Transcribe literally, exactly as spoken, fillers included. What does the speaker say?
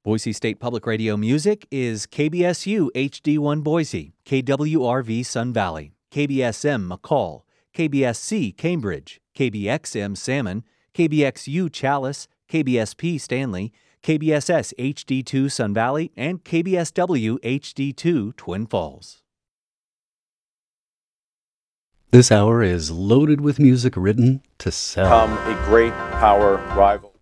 Boise State Public Radio music is K B S U H D one Boise, K W R V Sun Valley, K B S M McCall, K B S C Cambridge, K B X M Salmon, K B X U Chalice, K B S P Stanley, K B S S H D two Sun Valley, and K B S W H D two Twin Falls. This hour is loaded with music written to sell. Become a great power rival.